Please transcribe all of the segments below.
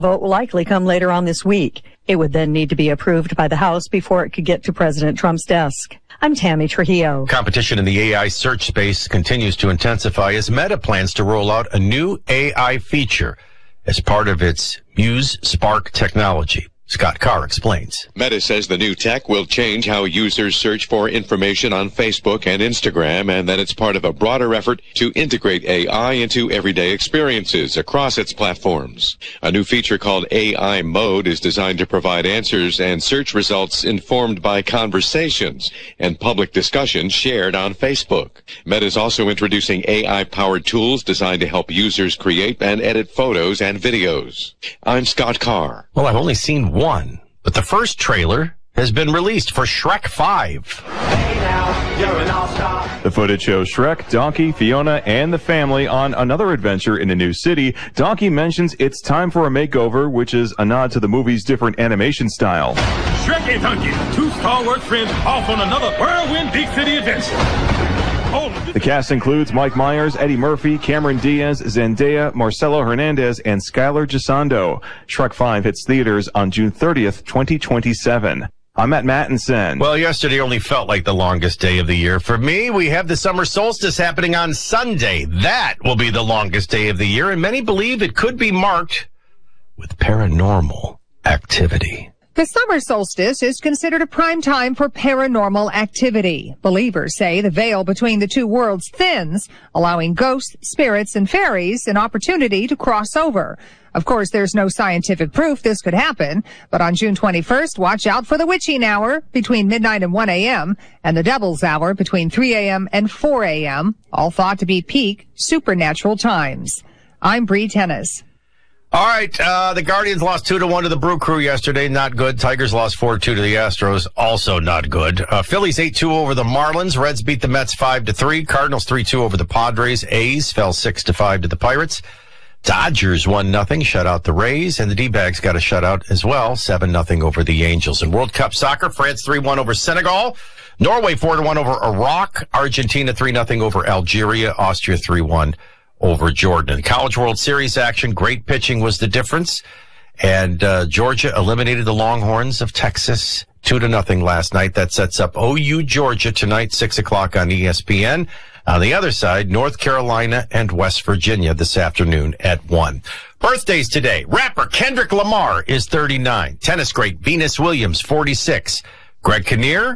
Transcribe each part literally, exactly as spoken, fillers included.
Vote will likely come later on this week. It would then need to be approved by the House before it could get to President Trump's desk. I'm Tammy Trujillo. Competition in the A I search space continues to intensify as Meta plans to roll out a new A I feature as part of its Muse Spark technology. Scott Carr explains. Meta says the new tech will change how users search for information on Facebook and Instagram, and that it's part of a broader effort to integrate A I into everyday experiences across its platforms. A new feature called A I Mode is designed to provide answers and search results informed by conversations and public discussions shared on Facebook. Meta is also introducing A I-powered tools designed to help users create and edit photos and videos. I'm Scott Carr. Well, I've only seen one. One, but the first trailer has been released for Shrek five. Hey now, you're an all-star. The footage shows Shrek, Donkey, Fiona, and the family on another adventure in a new city. Donkey mentions it's time for a makeover, which is a nod to the movie's different animation style. Shrek and Donkey, two stalwart friends off on another whirlwind big city adventure. The cast includes Mike Myers, Eddie Murphy, Cameron Diaz, Zendaya, Marcelo Hernandez, and Skylar Gisondo. Shrek five hits theaters on June thirtieth, twenty twenty-seven. I'm Matt Mattinson. Well, yesterday only felt like the longest day of the year. For me, we have the summer solstice happening on Sunday. That will be the longest day of the year, and many believe it could be marked with paranormal activity. The summer solstice is considered a prime time for paranormal activity. Believers say the veil between the two worlds thins, allowing ghosts, spirits, and fairies an opportunity to cross over. Of course, there's no scientific proof this could happen, but on June twenty-first, watch out for the witching hour between midnight and one a.m. and the devil's hour between three a.m. and four a.m., all thought to be peak supernatural times. I'm Bree Tennis. All right, uh, the Guardians lost two to one to the Brew Crew yesterday. Not good. Tigers lost four two to the Astros. Also not good. Uh, Phillies eight two over the Marlins. Reds beat the Mets five to three. Cardinals three two over the Padres. A's fell six to five to the Pirates. Dodgers one nothing, shut out the Rays, and the D-Bags got a shutout as well, seven nothing over the Angels. In World Cup soccer, France three one over Senegal. Norway four to one over Iraq. Argentina three nothing over Algeria. Austria three one over Jordan. In College World Series action, great pitching was the difference. And uh, Georgia eliminated the Longhorns of Texas two to nothing last night. That sets up O U Georgia tonight, six o'clock on E S P N. On the other side, North Carolina and West Virginia this afternoon at one. Birthdays today. Rapper Kendrick Lamar is thirty-nine. Tennis great Venus Williams, forty-six. Greg Kinnear,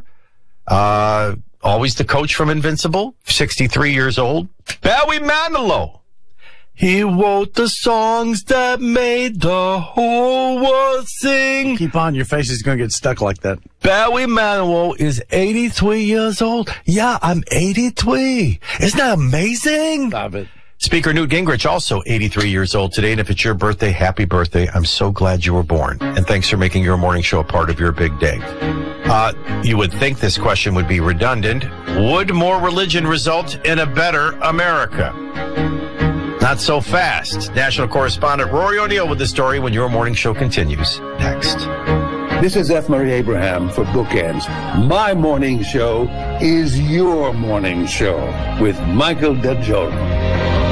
uh, always the coach from Invincible, sixty-three years old. Bowie Manilow. He wrote the songs that made the whole world sing. Keep on, your face is going to get stuck like that. Bowie Manilow is eighty-three years old. Yeah, I'm eighty-three. Isn't that amazing? Stop it. Speaker Newt Gingrich, also eighty-three years old today. And if it's your birthday, happy birthday. I'm so glad you were born. And thanks for making your morning show a part of your big day. Uh, you would think this question would be redundant. Would more religion result in a better America? Not so fast. National correspondent Rory O'Neill with the story when your morning show continues next. This is F. Murray Abraham for Bookends. My morning show is your morning show with Michael DeGiorno.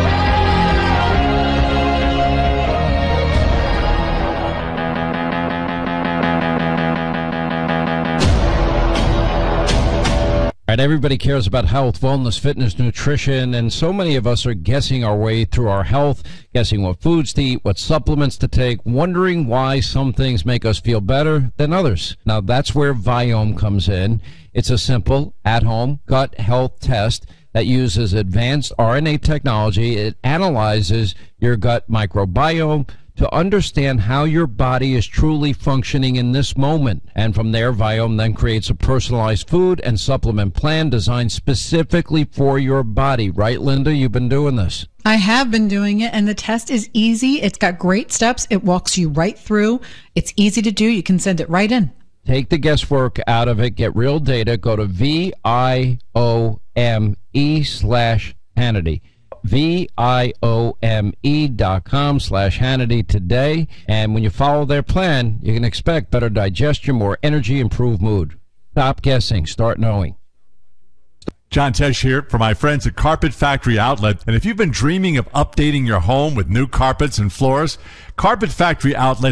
Right, everybody cares about health, wellness, fitness, nutrition, and so many of us are guessing our way through our health, guessing what foods to eat, what supplements to take, wondering why some things make us feel better than others. Now, that's where Viome comes in. It's a simple, at-home gut health test that uses advanced R N A technology. It analyzes your gut microbiome to understand how your body is truly functioning in this moment. And from there, Viome then creates a personalized food and supplement plan designed specifically for your body. Right, Linda? You've been doing this. I have been doing it, and the test is easy. It's got great steps. It walks you right through. It's easy to do. You can send it right in. Take the guesswork out of it. Get real data. Go to V I O M E slash Hannity. V I O M E dot com slash Hannity today. And when you follow their plan, you can expect better digestion, more energy, improved mood. Stop guessing. Start knowing. John Tesh here for my friends at Carpet Factory Outlet. And if you've been dreaming of updating your home with new carpets and floors, Carpet Factory Outlet